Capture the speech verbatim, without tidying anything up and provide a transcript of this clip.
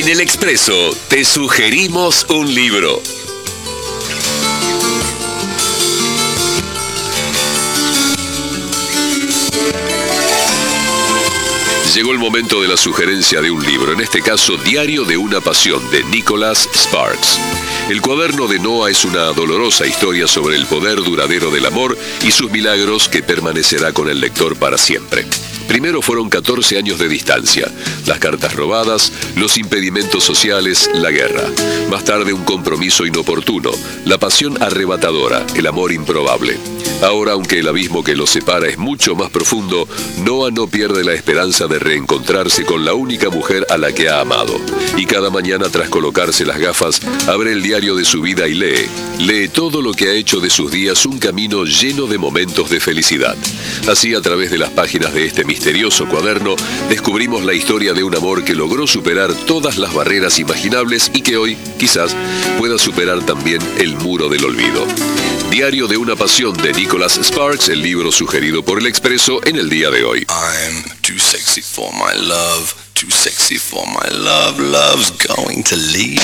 En El Expreso te sugerimos un libro. Llegó el momento de la sugerencia de un libro, en este caso Diario de una pasión, de Nicholas Sparks. El cuaderno de Noah es una dolorosa historia sobre el poder duradero del amor y sus milagros que permanecerá con el lector para siempre. Primero fueron catorce años de distancia, las cartas robadas, los impedimentos sociales, la guerra. Más tarde un compromiso inoportuno, la pasión arrebatadora, el amor improbable. Ahora, aunque el abismo que los separa es mucho más profundo, Noah no pierde la esperanza de reencontrarse con la única mujer a la que ha amado. Y cada mañana, tras colocarse las gafas, abre el diario de su vida y lee. Lee todo lo que ha hecho de sus días un camino lleno de momentos de felicidad. Así, a través de las páginas de este misterioso cuaderno, descubrimos la historia de un amor que logró superar todas las barreras imaginables y que hoy, quizás, pueda superar también el muro del olvido. Diario de una pasión, de Nicholas Sparks, el libro sugerido por El Expreso en el día de hoy. I'm too sexy for my love, too sexy for my love, love's going to leave.